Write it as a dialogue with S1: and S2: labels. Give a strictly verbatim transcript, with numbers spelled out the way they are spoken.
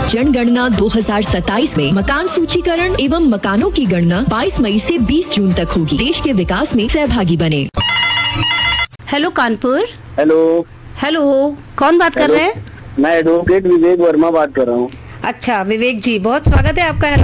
S1: जनगणना दो हज़ार सत्ताईस में मकान सूचीकरण एवं मकानों की गणना बाईस मई से बीस जून तक होगी। देश के विकास में सहभागी बने।
S2: हेलो कानपुर।
S3: हेलो।
S2: हेलो, कौन बात कर रहे हैं?
S3: मैं एडवोकेट विवेक वर्मा बात कर रहा हूँ।
S2: अच्छा विवेक जी, बहुत स्वागत है आपका।